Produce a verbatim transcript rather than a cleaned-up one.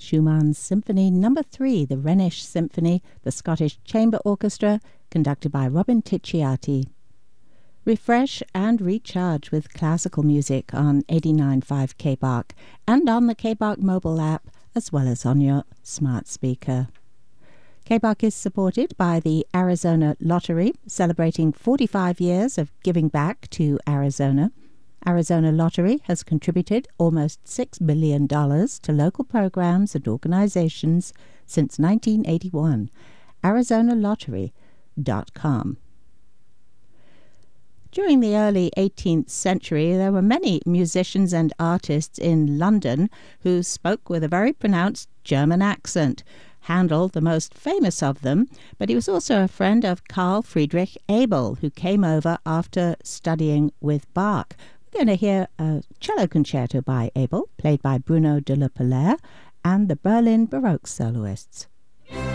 Schumann's Symphony Number three, the Rhenish Symphony, the Scottish Chamber Orchestra, conducted by Robin Ticciati. Refresh and recharge with classical music on eighty-nine point five K B A R C and on the K B A R C mobile app, as well as on your smart speaker. K B A R C is supported by the Arizona Lottery, celebrating forty-five years of giving back to Arizona. Arizona Lottery has contributed almost six billion dollars to local programs and organizations since nineteen eighty-one. Arizona Lottery dot com. During the early eighteenth century, there were many musicians and artists in London who spoke with a very pronounced German accent. Handel, the most famous of them, but he was also a friend of Carl Friedrich Abel, who came over after studying with Bach. We're going to hear a cello concerto by Abel, played by Bruno de la Polaire, and the Berlin Baroque soloists.